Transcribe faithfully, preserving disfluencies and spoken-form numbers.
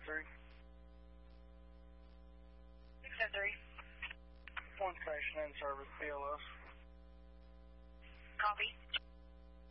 three. six oh three. One station in service, B L S.